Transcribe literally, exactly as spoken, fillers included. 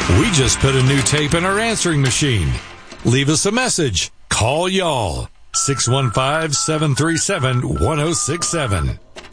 We just put a new tape in our answering machine. Leave us a message. Call y'all. six one five, seven three seven, one oh six seven.